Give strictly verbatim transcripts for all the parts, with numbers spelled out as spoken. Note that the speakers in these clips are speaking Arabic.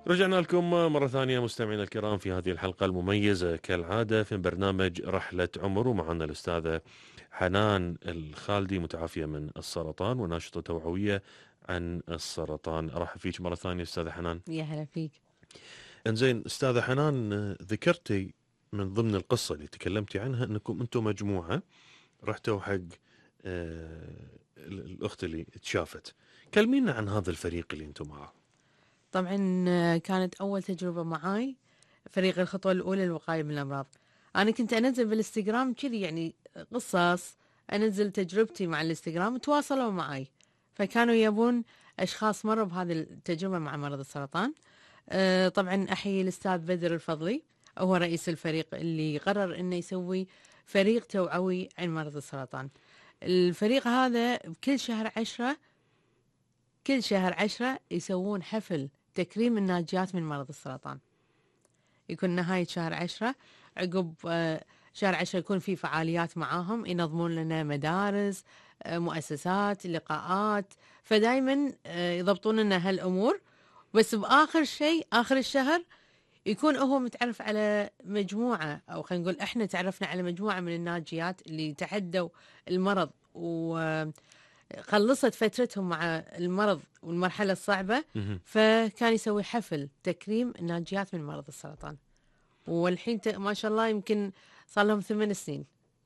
رجعنا لكم مرة ثانية مستمعينا الكرام في هذه الحلقة المميزة كالعادة في برنامج رحلة عمر، ومعنا الأستاذة حنان الخالدي متعافية من السرطان وناشطة توعوية عن السرطان. أرحب فيك مرة ثانية أستاذة حنان. يا هلا فيك. انزين أستاذة حنان، ذكرتي من ضمن القصة اللي تكلمتي عنها أنكم أنتم مجموعة رحتوا حق آه الأخت اللي تشافت. كلمينا عن هذا الفريق اللي أنتم معه. طبعا كانت أول تجربة معاي فريق الخطوة الأولى للوقاية من الأمراض. أنا كنت أنزل بالإنستغرام كذي يعني قصص، أنزل تجربتي مع الإنستغرام، تواصلوا معاي فكانوا يبون أشخاص مروا بهذه التجربة مع مرض السرطان. أه طبعا أحيي الأستاذ بدر الفضلي، هو رئيس الفريق اللي قرر إنه يسوي فريق توعوي عن مرض السرطان. الفريق هذا بكل شهر عشرة كل شهر عشرة يسوون حفل تكريم الناجيات من مرض السرطان. يكون نهاية شهر عشرة، عقب آه، شهر عشرة يكون في فعاليات معاهم، ينظمون لنا مدارس، آه، مؤسسات، لقاءات، فدايما آه، يضبطون لنا هالأمور. بس بآخر شيء آخر الشهر يكون هو متعرف على مجموعة، أو خلينا نقول إحنا تعرفنا على مجموعة من الناجيات اللي تحدوا المرض و خلصت فترتهم مع المرض والمرحلة الصعبة، مهم. فكان يسوي حفل تكريم الناجيات من مرض السرطان. والحين ت- ما شاء الله يمكن صار لهم ثمان سنين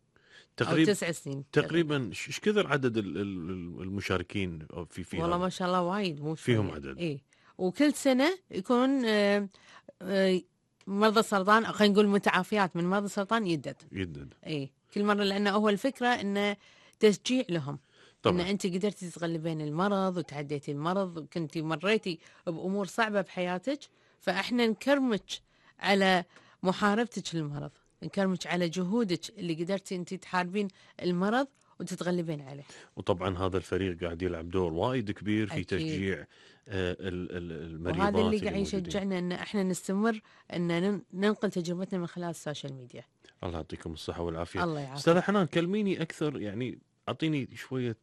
أو تقريبا تسع سنين تقريبا. تقريبا ايش كثر عدد ال- ال- المشاركين في في والله هذا؟ ما شاء الله وايد، مو فيهم شوية. عدد. إيه، وكل سنة يكون آه، آه، مرضى السرطان، أو خلينا نقول متعافيات من مرض السرطان يدد. جدا. إيه، كل مرة، لأنه هو الفكرة إنه تشجيع لهم ان طبعا. انت قدرتي تتغلبين المرض وتعديتي المرض وكنتي مريتي بامور صعبه بحياتك، فاحنا نكرمك على محاربتك للمرض، نكرمك على جهودك اللي قدرتي انت تحاربين المرض وتتغلبين عليه. وطبعا هذا الفريق قاعد يلعب دور وايد كبير في اكيد. تشجيع آه، ال- ال- وهذا اللي المريضات اللي قاعد موجودين. يشجعنا ان احنا نستمر، ان نن- ننقل تجربتنا من خلال السوشيال ميديا. الله يعطيكم الصحة والعافية. الله استاذة يعافيك. حنان، كلميني اكثر، يعني اعطيني شوية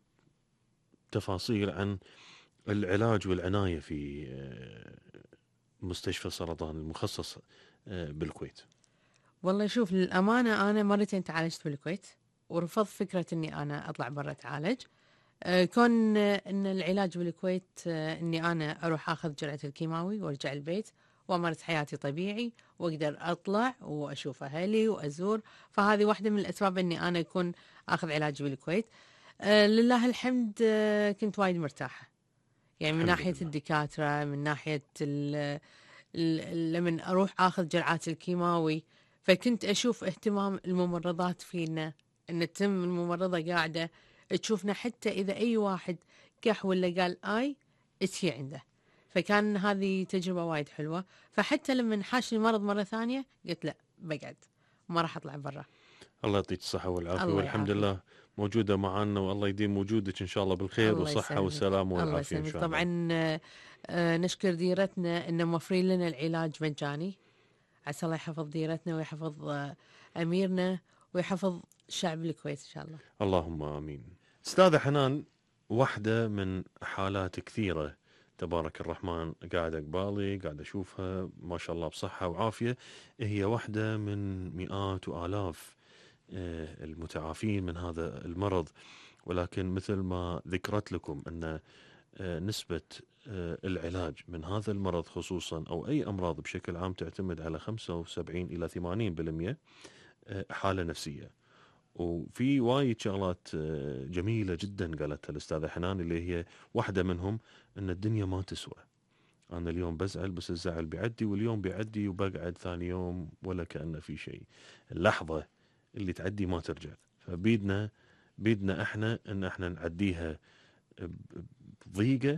تفاصيل عن العلاج والعناية في آه، مستشفى السرطان المخصص آه، بالكويت. والله شوف، للامانه انا مرتين تعالجت بالكويت، ورفضت فكره اني انا اطلع برا اتعالج. آه، كون آه، ان العلاج بالكويت آه، اني انا اروح اخذ جرعه الكيماوي وارجع البيت وامارس حياتي طبيعي، واقدر اطلع واشوف اهلي وازور. فهذه واحده من الاسباب اني انا اكون اخذ علاجي بالكويت. آه، لله الحمد، آه، كنت وايد مرتاحه، يعني من الحمد ناحيه لله. الدكاتره، من ناحيه ال- ال- لمن اروح اخذ جرعات الكيماوي، فكنت اشوف اهتمام الممرضات فينا، ان تم الممرضه قاعده تشوفنا، حتى اذا اي واحد كح ولا قال اي ايش هي عنده. فكان هذه تجربه وايد حلوه. فحتى لما حاشني المرض مره ثانيه قلت لا، بقعد، ما راح اطلع برا. الله يعطيك الصحة والعافية، الله والحمد يعافيك. لله موجودة معنا، والله يديم وجودك إن شاء الله بالخير الله والصحة يسلمك. والسلامة الله والعافية إن يسلمك. شاء الله. طبعا آه، آه، نشكر ديرتنا ان موفرين لنا العلاج مجاني. عسى الله يحفظ ديرتنا ويحفظ آه، أميرنا ويحفظ شعب الكويت إن شاء الله. اللهم آمين. أستاذة حنان، واحدة من حالات كثيرة تبارك الرحمن قاعدة قبالي، قاعد أشوفها ما شاء الله بصحة وعافية. هي واحدة من مئات وآلاف آه، المتعافين من هذا المرض، ولكن مثل ما ذكرت لكم أن آه، نسبة آه، العلاج من هذا المرض خصوصا أو أي أمراض بشكل عام تعتمد على خمسة وسبعين إلى ثمانين بالمئة آه، حالة نفسية. وفي وايد شغلات آه، جميلة جدا قالتها الأستاذة حنان، اللي هي واحدة منهم أن الدنيا ما تسوى. أنا اليوم بزعل بس الزعل بيعدي، واليوم بيعدي وبقعد ثاني يوم ولا كأنه في شيء. اللحظة اللي تعدي ما ترجع، فبيدنا بيدنا احنا ان احنا نعديها بضيقة